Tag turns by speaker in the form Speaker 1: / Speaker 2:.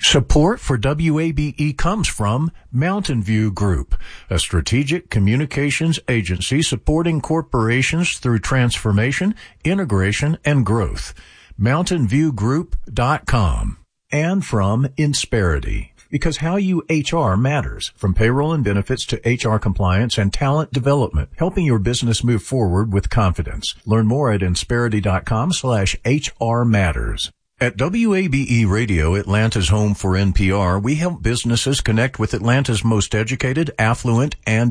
Speaker 1: Support for WABE comes from Mountain View Group, a strategic communications agency supporting corporations through transformation, integration, and growth. MountainViewGroup.com. And from Insperity, because how you HR matters, from payroll and benefits to HR compliance and talent development, helping your business move forward with confidence. Learn more at Insperity.com/HR matters. At WABE Radio, Atlanta's home for NPR, we help businesses connect with Atlanta's most educated, affluent, and